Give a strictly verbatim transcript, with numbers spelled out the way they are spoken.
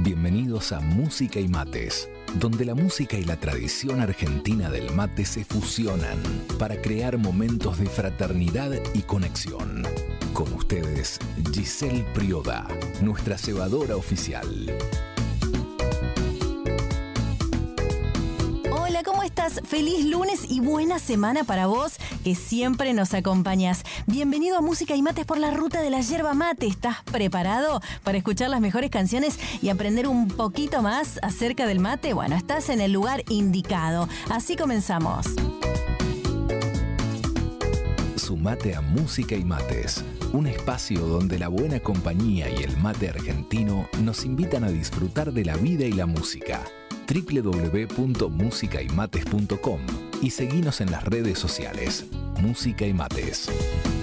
Bienvenidos a Música y Mates, donde la música y la tradición argentina del mate se fusionan para crear momentos de fraternidad y conexión. Con ustedes, Giselle Prioda, nuestra cebadora oficial. Hola, ¿cómo estás? Feliz lunes y buena semana para vos, que siempre nos acompañas. Bienvenido a Música y Mates por la ruta de la yerba mate. ¿Estás preparado para escuchar las mejores canciones y aprender un poquito más acerca del mate? Bueno, estás en el lugar indicado. Así comenzamos. Sumate a Música y Mates, un espacio donde la buena compañía y el mate argentino nos invitan a disfrutar de la vida y la música. doble u doble u doble u punto música y mates punto com y seguinos en las redes sociales. Música y Mates.